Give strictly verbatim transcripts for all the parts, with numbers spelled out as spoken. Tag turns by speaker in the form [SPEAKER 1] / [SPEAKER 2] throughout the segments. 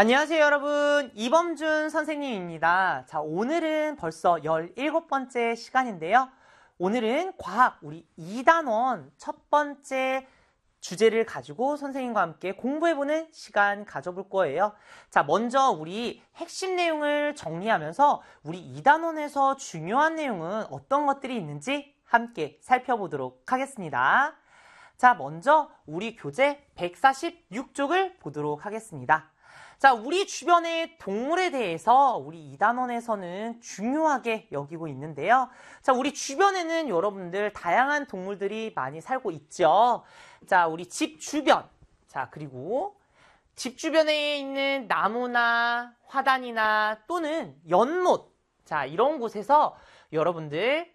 [SPEAKER 1] 안녕하세요, 여러분. 이범준 선생님입니다. 자, 오늘은 벌써 열일곱 번째 시간인데요. 오늘은 과학 우리 이 단원 첫 번째 주제를 가지고 선생님과 함께 공부해보는 시간 가져볼 거예요. 자, 먼저 우리 핵심 내용을 정리하면서 우리 이 단원에서 중요한 내용은 어떤 것들이 있는지 함께 살펴보도록 하겠습니다. 자, 먼저 우리 교재 백사십육 쪽을 보도록 하겠습니다. 자, 우리 주변의 동물에 대해서 우리 이 단원에서는 중요하게 여기고 있는데요. 자, 우리 주변에는 여러분들 다양한 동물들이 많이 살고 있죠. 자, 우리 집 주변. 자, 그리고 집 주변에 있는 나무나 화단이나 또는 연못. 자, 이런 곳에서 여러분들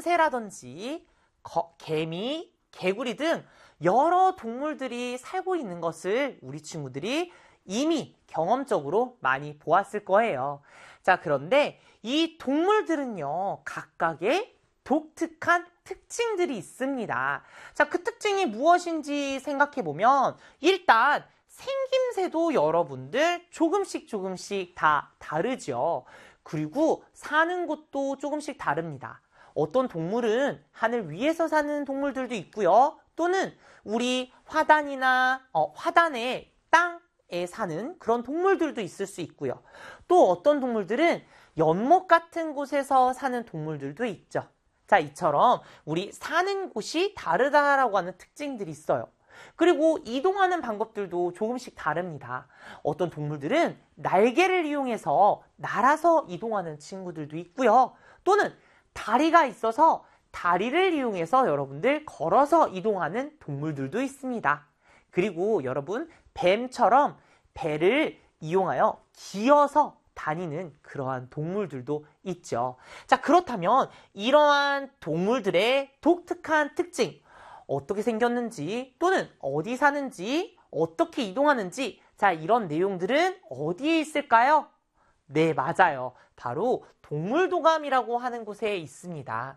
[SPEAKER 1] 참새라든지 거, 개미, 개구리 등 여러 동물들이 살고 있는 것을 우리 친구들이 이미 경험적으로 많이 보았을 거예요. 자, 그런데 이 동물들은요, 각각의 독특한 특징들이 있습니다. 자, 그 특징이 무엇인지 생각해 보면 일단 생김새도 여러분들 조금씩 조금씩 다 다르죠. 그리고 사는 곳도 조금씩 다릅니다. 어떤 동물은 하늘 위에서 사는 동물들도 있고요. 또는 우리 화단이나 어, 화단의 땅에 사는 그런 동물들도 있을 수 있고요. 또 어떤 동물들은 연못 같은 곳에서 사는 동물들도 있죠. 자, 이처럼 우리 사는 곳이 다르다라고 하는 특징들이 있어요. 그리고 이동하는 방법들도 조금씩 다릅니다. 어떤 동물들은 날개를 이용해서 날아서 이동하는 친구들도 있고요. 또는 다리가 있어서 다리를 이용해서 여러분들 걸어서 이동하는 동물들도 있습니다. 그리고 여러분 뱀처럼 배를 이용하여 기어서 다니는 그러한 동물들도 있죠. 자, 그렇다면 이러한 동물들의 독특한 특징, 어떻게 생겼는지 또는 어디 사는지 어떻게 이동하는지, 자, 이런 내용들은 어디에 있을까요? 네, 맞아요. 바로 동물도감이라고 하는 곳에 있습니다.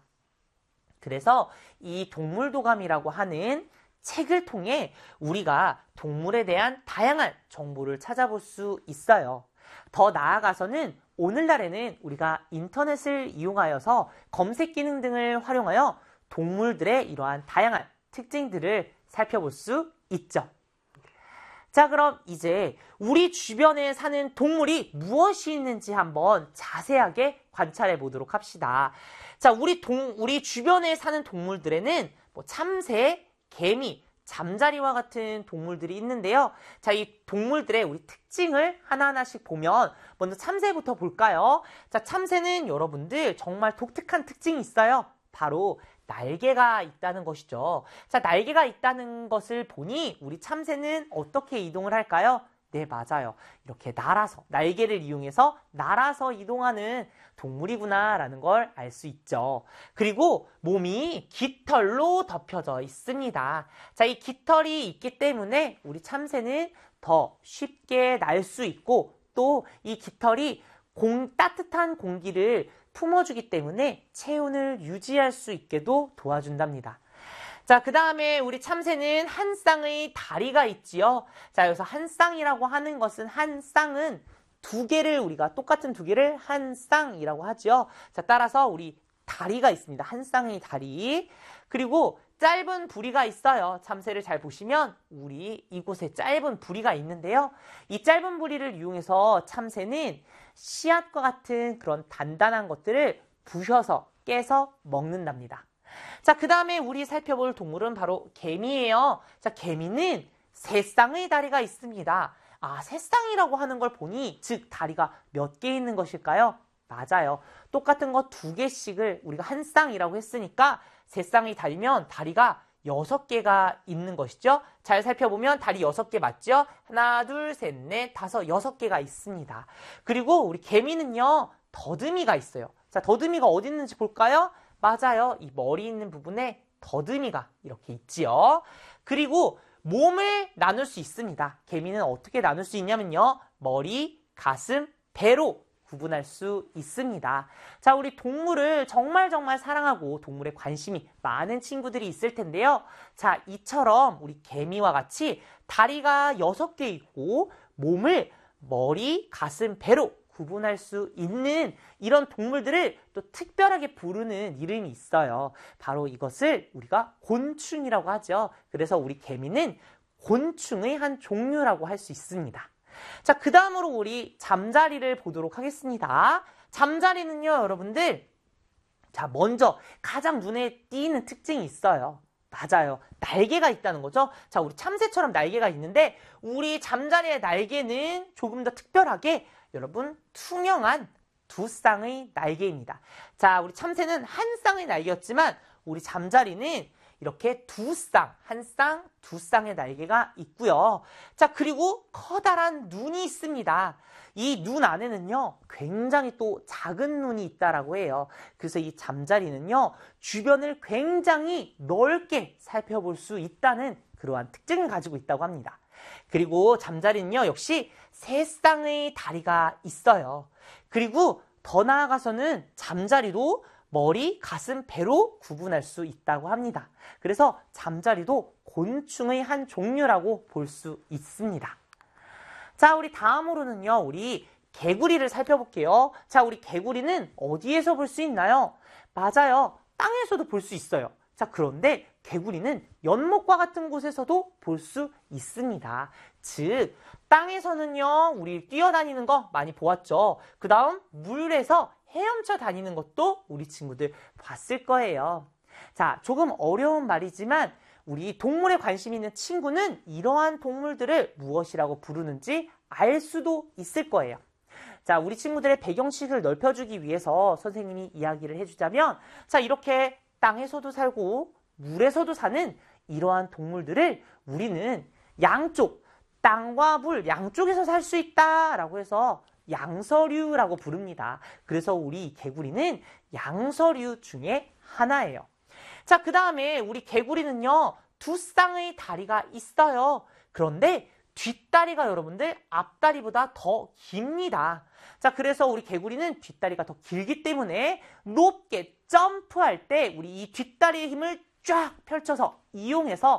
[SPEAKER 1] 그래서 이 동물도감이라고 하는 책을 통해 우리가 동물에 대한 다양한 정보를 찾아볼 수 있어요. 더 나아가서는 오늘날에는 우리가 인터넷을 이용하여서 검색 기능 등을 활용하여 동물들의 이러한 다양한 특징들을 살펴볼 수 있죠. 자, 그럼 이제 우리 주변에 사는 동물이 무엇이 있는지 한번 자세하게 관찰해 보도록 합시다. 자, 우리 동, 우리 주변에 사는 동물들에는 뭐 참새, 개미, 잠자리와 같은 동물들이 있는데요. 자, 이 동물들의 우리 특징을 하나하나씩 보면 먼저 참새부터 볼까요? 자, 참새는 여러분들 정말 독특한 특징이 있어요. 바로 날개가 있다는 것이죠. 자, 날개가 있다는 것을 보니 우리 참새는 어떻게 이동을 할까요? 네, 맞아요. 이렇게 날아서, 날개를 이용해서 날아서 이동하는 동물이구나 라는 걸 알 수 있죠. 그리고 몸이 깃털로 덮여져 있습니다. 자, 이 깃털이 있기 때문에 우리 참새는 더 쉽게 날 수 있고 또 이 깃털이 공, 따뜻한 공기를 품어주기 때문에 체온을 유지할 수 있게도 도와준답니다. 자, 그 다음에 우리 참새는 한 쌍의 다리가 있지요. 자, 여기서 한 쌍이라고 하는 것은 한 쌍은 두 개를 우리가 똑같은 두 개를 한 쌍이라고 하죠. 자, 따라서 우리 다리가 있습니다. 한 쌍의 다리. 그리고 짧은 부리가 있어요. 참새를 잘 보시면 우리 이곳에 짧은 부리가 있는데요. 이 짧은 부리를 이용해서 참새는 씨앗과 같은 그런 단단한 것들을 부셔서 깨서 먹는답니다. 자, 그 다음에 우리 살펴볼 동물은 바로 개미예요. 자, 개미는 세 쌍의 다리가 있습니다. 아, 세 쌍이라고 하는 걸 보니 즉 다리가 몇 개 있는 것일까요? 맞아요. 똑같은 거 두 개씩을 우리가 한 쌍이라고 했으니까 세 쌍이 다리면 다리가 여섯 개가 있는 것이죠. 잘 살펴보면 다리 여섯 개 맞죠? 하나, 둘, 셋, 넷, 다섯, 여섯 개가 있습니다. 그리고 우리 개미는요, 더듬이가 있어요. 자, 더듬이가 어디 있는지 볼까요? 맞아요. 이 머리 있는 부분에 더듬이가 이렇게 있지요. 그리고 몸을 나눌 수 있습니다. 개미는 어떻게 나눌 수 있냐면요. 머리, 가슴, 배로 구분할 수 있습니다. 자, 우리 동물을 정말 정말 사랑하고 동물에 관심이 많은 친구들이 있을 텐데요. 자, 이처럼 우리 개미와 같이 다리가 여섯 개 있고 몸을 머리, 가슴, 배로 구분할 수 있는 이런 동물들을 또 특별하게 부르는 이름이 있어요. 바로 이것을 우리가 곤충이라고 하죠. 그래서 우리 개미는 곤충의 한 종류라고 할 수 있습니다. 자, 그 다음으로 우리 잠자리를 보도록 하겠습니다. 잠자리는요, 여러분들. 자, 먼저 가장 눈에 띄는 특징이 있어요. 맞아요. 날개가 있다는 거죠. 자, 우리 참새처럼 날개가 있는데 우리 잠자리의 날개는 조금 더 특별하게 여러분 투명한 두 쌍의 날개입니다. 자, 우리 참새는 한 쌍의 날개였지만 우리 잠자리는 이렇게 두 쌍, 한 쌍, 두 쌍의 날개가 있고요. 자, 그리고 커다란 눈이 있습니다. 이 눈 안에는요, 굉장히 또 작은 눈이 있다라고 해요. 그래서 이 잠자리는요, 주변을 굉장히 넓게 살펴볼 수 있다는 그러한 특징을 가지고 있다고 합니다. 그리고 잠자리는요, 역시 세 쌍의 다리가 있어요. 그리고 더 나아가서는 잠자리도 머리, 가슴, 배로 구분할 수 있다고 합니다. 그래서 잠자리도 곤충의 한 종류라고 볼 수 있습니다. 자, 우리 다음으로는요, 우리 개구리를 살펴볼게요. 자, 우리 개구리는 어디에서 볼 수 있나요? 맞아요. 땅에서도 볼 수 있어요. 자, 그런데 개구리는 연못과 같은 곳에서도 볼 수 있습니다. 즉, 땅에서는요, 우리 뛰어다니는 거 많이 보았죠. 그 다음, 물에서 헤엄쳐 다니는 것도 우리 친구들 봤을 거예요. 자, 조금 어려운 말이지만 우리 동물에 관심 있는 친구는 이러한 동물들을 무엇이라고 부르는지 알 수도 있을 거예요. 자, 우리 친구들의 배경식을 넓혀주기 위해서 선생님이 이야기를 해주자면, 자, 이렇게 땅에서도 살고 물에서도 사는 이러한 동물들을 우리는 양쪽, 땅과 물 양쪽에서 살 수 있다라고 해서 양서류라고 부릅니다. 그래서 우리 개구리는 양서류 중에 하나예요. 자, 그 다음에 우리 개구리는요, 두 쌍의 다리가 있어요. 그런데 뒷다리가 여러분들 앞다리보다 더 깁니다. 자, 그래서 우리 개구리는 뒷다리가 더 길기 때문에 높게 점프할 때 우리 이 뒷다리의 힘을 쫙 펼쳐서 이용해서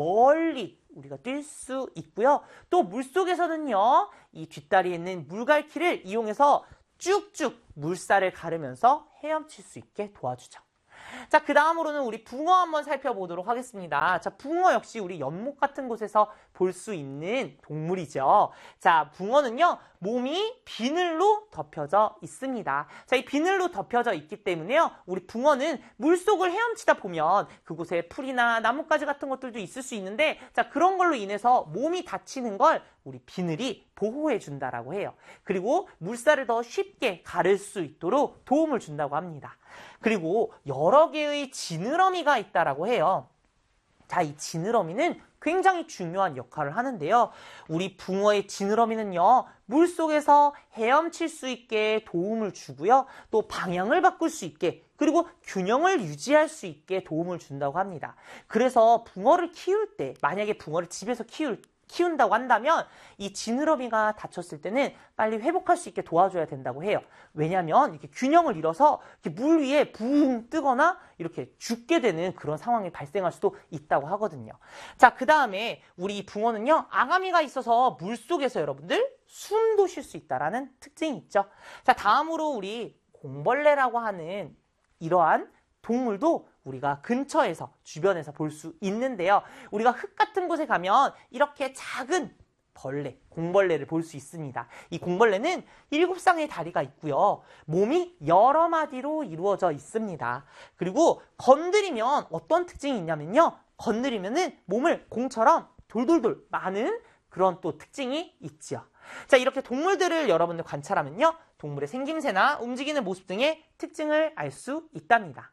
[SPEAKER 1] 멀리 우리가 뛸 수 있고요. 또 물속에서는요, 이 뒷다리에 있는 물갈퀴를 이용해서 쭉쭉 물살을 가르면서 헤엄칠 수 있게 도와주죠. 자, 그 다음으로는 우리 붕어 한번 살펴보도록 하겠습니다. 자, 붕어 역시 우리 연못 같은 곳에서 볼 수 있는 동물이죠. 자, 붕어는요, 몸이 비늘로 덮여져 있습니다. 자, 이 비늘로 덮여져 있기 때문에요, 우리 붕어는 물속을 헤엄치다 보면 그곳에 풀이나 나뭇가지 같은 것들도 있을 수 있는데, 자, 그런 걸로 인해서 몸이 다치는 걸 우리 비늘이 보호해 준다라고 해요. 그리고 물살을 더 쉽게 가를 수 있도록 도움을 준다고 합니다. 그리고 여러 개의 지느러미가 있다라고 해요. 자, 이 지느러미는 굉장히 중요한 역할을 하는데요. 우리 붕어의 지느러미는요, 물속에서 헤엄칠 수 있게 도움을 주고요. 또 방향을 바꿀 수 있게, 그리고 균형을 유지할 수 있게 도움을 준다고 합니다. 그래서 붕어를 키울 때, 만약에 붕어를 집에서 키울 키운다고 한다면 이 지느러미가 다쳤을 때는 빨리 회복할 수 있게 도와줘야 된다고 해요. 왜냐하면 이렇게 균형을 잃어서 이렇게 물 위에 붕 뜨거나 이렇게 죽게 되는 그런 상황이 발생할 수도 있다고 하거든요. 자, 그 다음에 우리 이 붕어는요, 아가미가 있어서 물속에서 여러분들 숨도 쉴 수 있다라는 특징이 있죠. 자, 다음으로 우리 공벌레라고 하는 이러한 동물도 우리가 근처에서, 주변에서 볼 수 있는데요. 우리가 흙 같은 곳에 가면 이렇게 작은 벌레, 공벌레를 볼 수 있습니다. 이 공벌레는 일곱 쌍의 다리가 있고요. 몸이 여러 마디로 이루어져 있습니다. 그리고 건드리면 어떤 특징이 있냐면요. 건드리면은 몸을 공처럼 돌돌돌 마는 그런 또 특징이 있죠. 자, 이렇게 동물들을 여러분들 관찰하면요, 동물의 생김새나 움직이는 모습 등의 특징을 알 수 있답니다.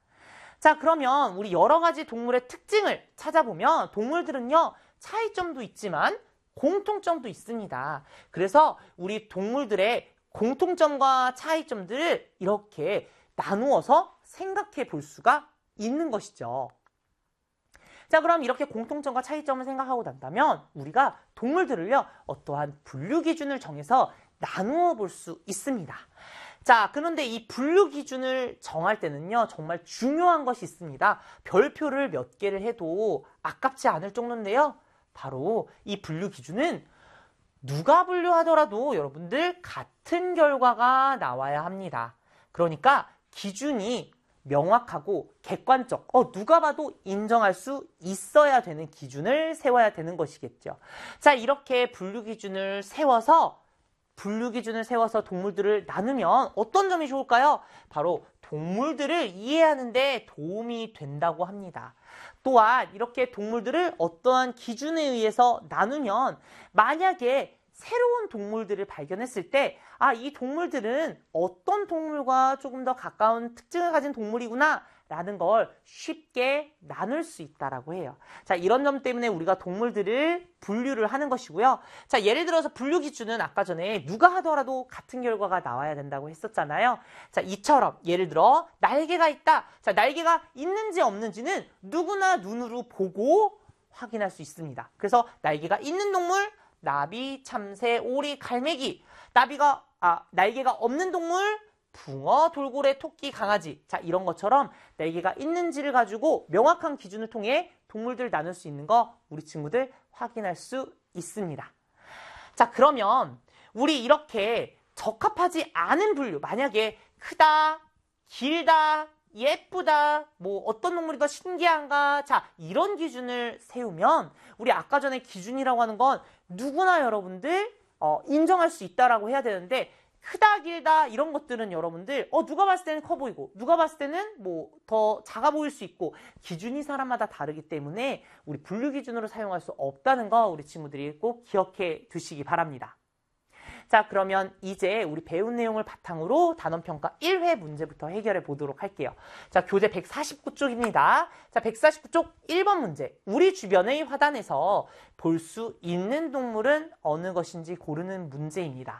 [SPEAKER 1] 자, 그러면 우리 여러 가지 동물의 특징을 찾아보면 동물들은요, 차이점도 있지만 공통점도 있습니다. 그래서 우리 동물들의 공통점과 차이점들을 이렇게 나누어서 생각해 볼 수가 있는 것이죠. 자, 그럼 이렇게 공통점과 차이점을 생각하고 난다면 우리가 동물들을요, 어떠한 분류 기준을 정해서 나누어 볼 수 있습니다. 자, 그런데 이 분류 기준을 정할 때는요, 정말 중요한 것이 있습니다. 별표를 몇 개를 해도 아깝지 않을 정도인데요. 바로 이 분류 기준은 누가 분류하더라도 여러분들 같은 결과가 나와야 합니다. 그러니까 기준이 명확하고 객관적, 어, 누가 봐도 인정할 수 있어야 되는 기준을 세워야 되는 것이겠죠. 자, 이렇게 분류 기준을 세워서 분류 기준을 세워서 동물들을 나누면 어떤 점이 좋을까요? 바로 동물들을 이해하는 데 도움이 된다고 합니다. 또한 이렇게 동물들을 어떠한 기준에 의해서 나누면 만약에 새로운 동물들을 발견했을 때, 아, 이 동물들은 어떤 동물과 조금 더 가까운 특징을 가진 동물이구나 라는 걸 쉽게 나눌 수 있다라고 해요. 자, 이런 점 때문에 우리가 동물들을 분류를 하는 것이고요. 자, 예를 들어서 분류 기준은 아까 전에 누가 하더라도 같은 결과가 나와야 된다고 했었잖아요. 자, 이처럼 예를 들어 날개가 있다. 자, 날개가 있는지 없는지는 누구나 눈으로 보고 확인할 수 있습니다. 그래서 날개가 있는 동물, 나비, 참새, 오리, 갈매기. 나비가 아, 날개가 없는 동물, 붕어, 돌고래, 토끼, 강아지. 자, 이런 것처럼 날개가 있는지를 가지고 명확한 기준을 통해 동물들 나눌 수 있는 거 우리 친구들 확인할 수 있습니다. 자, 그러면 우리 이렇게 적합하지 않은 분류, 만약에 크다, 길다, 예쁘다, 뭐 어떤 동물이 더 신기한가, 자, 이런 기준을 세우면 우리 아까 전에 기준이라고 하는 건 누구나 여러분들 어, 인정할 수 있다라고 해야 되는데, 크다, 길다 이런 것들은 여러분들 어 누가 봤을 때는 커 보이고 누가 봤을 때는 뭐 더 작아 보일 수 있고 기준이 사람마다 다르기 때문에 우리 분류 기준으로 사용할 수 없다는 거 우리 친구들이 꼭 기억해 두시기 바랍니다. 자, 그러면 이제 우리 배운 내용을 바탕으로 단원평가 일 회 문제부터 해결해 보도록 할게요. 자, 교재 백사십구 쪽입니다. 자, 백사십구 쪽 일 번 문제. 우리 주변의 화단에서 볼 수 있는 동물은 어느 것인지 고르는 문제입니다.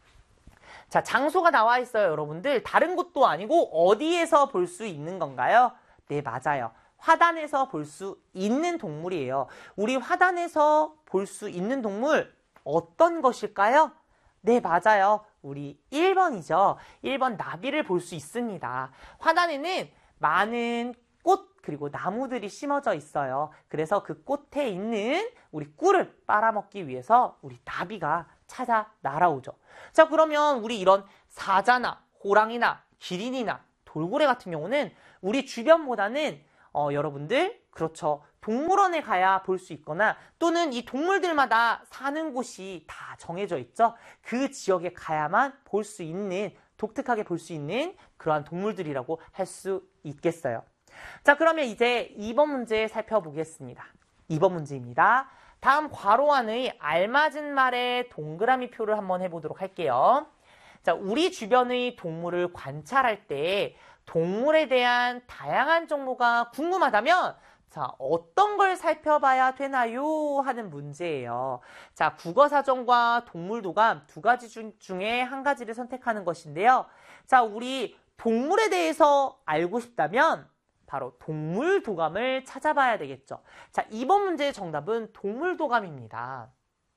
[SPEAKER 1] 자, 장소가 나와 있어요, 여러분들. 다른 곳도 아니고 어디에서 볼 수 있는 건가요? 네, 맞아요. 화단에서 볼 수 있는 동물이에요. 우리 화단에서 볼 수 있는 동물 어떤 것일까요? 네, 맞아요. 우리 일 번이죠. 일 번 나비를 볼 수 있습니다. 화단에는 많은 꽃 그리고 나무들이 심어져 있어요. 그래서 그 꽃에 있는 우리 꿀을 빨아먹기 위해서 우리 나비가 찾아 날아오죠. 자, 그러면 우리 이런 사자나 호랑이나 기린이나 돌고래 같은 경우는 우리 주변보다는 어, 여러분들 그렇죠. 동물원에 가야 볼 수 있거나 또는 이 동물들마다 사는 곳이 다 정해져 있죠. 그 지역에 가야만 볼 수 있는, 독특하게 볼 수 있는 그러한 동물들이라고 할 수 있겠어요. 자, 그러면 이제 이 번 문제 살펴보겠습니다. 이 번 문제입니다. 다음 괄호 안의 알맞은 말의 동그라미 표를 한번 해보도록 할게요. 자, 우리 주변의 동물을 관찰할 때 동물에 대한 다양한 정보가 궁금하다면 자, 어떤 걸 살펴봐야 되나요? 하는 문제예요. 자, 국어사전과 동물도감 두 가지 중, 중에 한 가지를 선택하는 것인데요. 자, 우리 동물에 대해서 알고 싶다면 바로 동물도감을 찾아봐야 되겠죠. 자, 이번 문제의 정답은 동물도감입니다.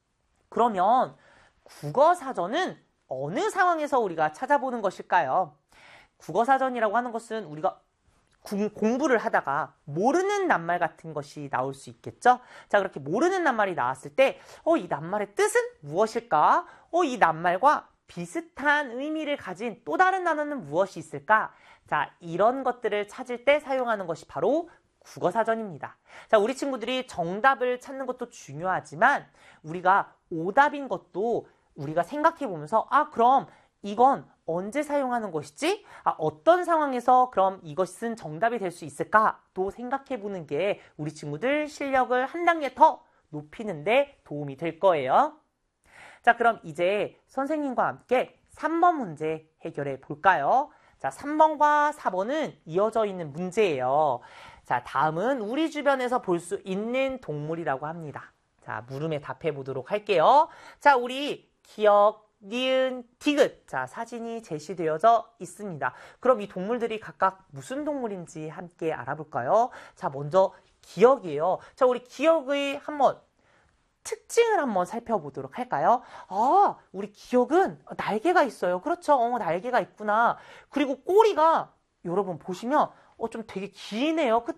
[SPEAKER 1] 그러면 국어사전은 어느 상황에서 우리가 찾아보는 것일까요? 국어사전이라고 하는 것은 우리가 공부를 하다가 모르는 낱말 같은 것이 나올 수 있겠죠? 자, 그렇게 모르는 낱말이 나왔을 때, 어, 이 낱말의 뜻은 무엇일까? 어, 이 낱말과 비슷한 의미를 가진 또 다른 단어는 무엇이 있을까? 자, 이런 것들을 찾을 때 사용하는 것이 바로 국어사전입니다. 자, 우리 친구들이 정답을 찾는 것도 중요하지만 우리가 오답인 것도 우리가 생각해 보면서 아, 그럼 이건 언제 사용하는 것이지? 아, 어떤 상황에서 그럼 이것은 정답이 될 수 있을까? 또 생각해 보는 게 우리 친구들 실력을 한 단계 더 높이는 데 도움이 될 거예요. 자, 그럼 이제 선생님과 함께 삼 번 문제 해결해 볼까요? 자, 삼 번과 사 번은 이어져 있는 문제예요. 자, 다음은 우리 주변에서 볼 수 있는 동물이라고 합니다. 자, 물음에 답해 보도록 할게요. 자, 우리 기억, 니은, 디귿. 자, 사진이 제시되어져 있습니다. 그럼 이 동물들이 각각 무슨 동물인지 함께 알아볼까요? 자, 먼저 기억이에요. 자, 우리 기억의 한번 특징을 한번 살펴보도록 할까요? 아, 우리 기억은 날개가 있어요. 그렇죠? 어, 날개가 있구나. 그리고 꼬리가 여러분 보시면 어, 좀 되게 기네요. 그쵸?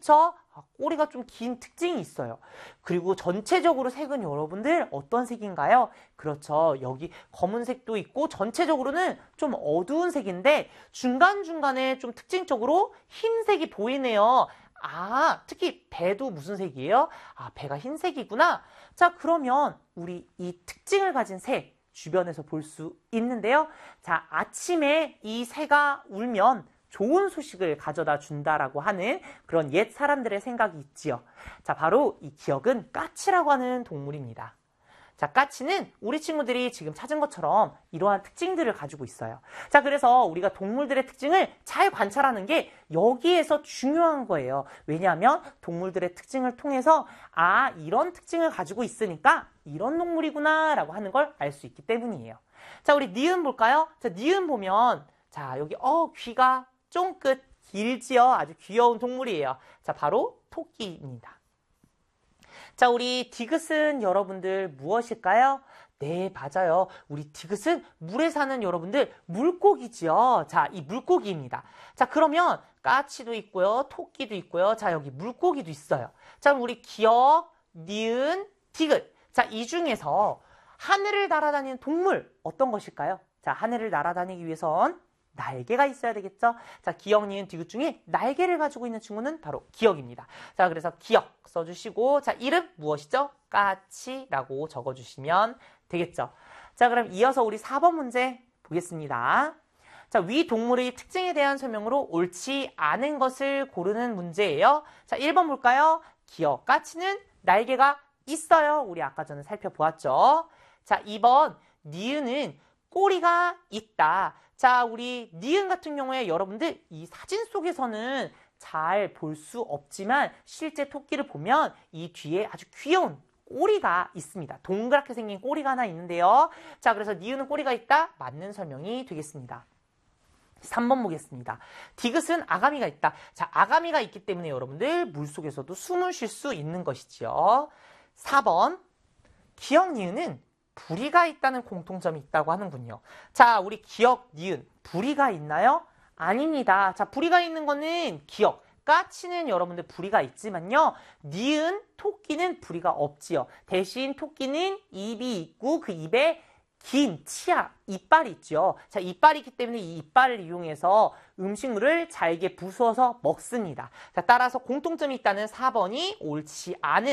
[SPEAKER 1] 아, 꼬리가 좀 긴 특징이 있어요. 그리고 전체적으로 색은 여러분들 어떤 색인가요? 그렇죠. 여기 검은색도 있고 전체적으로는 좀 어두운 색인데 중간중간에 좀 특징적으로 흰색이 보이네요. 아, 특히 배도 무슨 색이에요? 아, 배가 흰색이구나. 자, 그러면 우리 이 특징을 가진 새 주변에서 볼 수 있는데요. 자, 아침에 이 새가 울면 좋은 소식을 가져다 준다라고 하는 그런 옛 사람들의 생각이 있지요. 자, 바로 이 기역은 까치라고 하는 동물입니다. 자, 까치는 우리 친구들이 지금 찾은 것처럼 이러한 특징들을 가지고 있어요. 자, 그래서 우리가 동물들의 특징을 잘 관찰하는 게 여기에서 중요한 거예요. 왜냐하면 동물들의 특징을 통해서 아, 이런 특징을 가지고 있으니까 이런 동물이구나 라고 하는 걸 알 수 있기 때문이에요. 자, 우리 니은 볼까요? 자, 니은 보면 자, 여기 어 귀가 쫑긋 길지요. 아주 귀여운 동물이에요. 자, 바로 토끼입니다. 자, 우리 디귿은 여러분들 무엇일까요? 네, 맞아요. 우리 디귿은 물에 사는 여러분들 물고기지요. 자, 이 물고기입니다. 자, 그러면 까치도 있고요. 토끼도 있고요. 자, 여기 물고기도 있어요. 자, 우리 기역, 니은, 디귿. 자, 이 중에서 하늘을 날아다니는 동물 어떤 것일까요? 자, 하늘을 날아다니기 위해선 날개가 있어야 되겠죠? 자, 기역, 니은, 디귿 중에 날개를 가지고 있는 친구는 바로 기역입니다. 자, 그래서 기역 써주시고, 자, 이름 무엇이죠? 까치라고 적어주시면 되겠죠? 자, 그럼 이어서 우리 사 번 문제 보겠습니다. 자, 위 동물의 특징에 대한 설명으로 옳지 않은 것을 고르는 문제예요. 자, 일 번 볼까요? 기역, 까치는 날개가 있어요. 우리 아까 전에 살펴보았죠? 자, 이 번 니은은 꼬리가 있다. 자, 우리 니은 같은 경우에 여러분들 이 사진 속에서는 잘 볼 수 없지만 실제 토끼를 보면 이 뒤에 아주 귀여운 꼬리가 있습니다. 동그랗게 생긴 꼬리가 하나 있는데요. 자, 그래서 니은은 꼬리가 있다. 맞는 설명이 되겠습니다. 삼 번 보겠습니다. 디귿은 아가미가 있다. 자, 아가미가 있기 때문에 여러분들 물속에서도 숨을 쉴 수 있는 것이지요. 사 번 기역, 니은은 부리가 있다는 공통점이 있다고 하는군요. 자, 우리 기역, 니은 부리가 있나요? 아닙니다. 자, 부리가 있는 거는 기역, 까치는 여러분들 부리가 있지만요. 니은, 토끼는 부리가 없지요. 대신 토끼는 입이 있고 그 입에 긴 치아, 이빨이 있죠. 자, 이빨이 있기 때문에 이 이빨을 이용해서 음식물을 잘게 부수어서 먹습니다. 자, 따라서 공통점이 있다는 사 번이 옳지 않은